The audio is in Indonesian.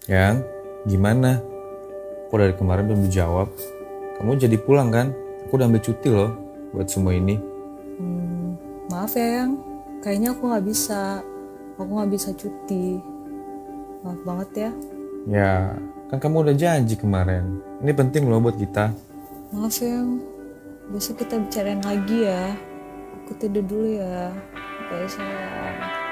Yang, gimana? Aku dari kemarin belum dijawab. Kamu jadi pulang kan? Aku udah ambil cuti loh buat semua ini. Maaf ya Yang, kayaknya aku nggak bisa. Aku nggak bisa cuti. Maaf banget ya. Ya, kan kamu udah janji kemarin. Ini penting loh buat kita. Maaf Yang, besok kita bicarain lagi ya. Aku tidur dulu ya. Bye sayang.